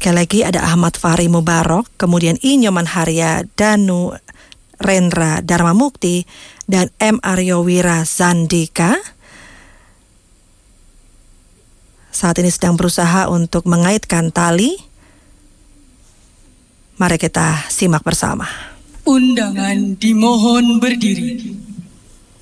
Sekali lagi ada Ahmad Fahri Mubarok, kemudian I. Nyoman Haria, Danu Rendra Dharma Mukti, dan M. Aryo Wira Zandika. Saat ini sedang berusaha untuk mengaitkan tali. Mari kita simak bersama. Undangan dimohon berdiri.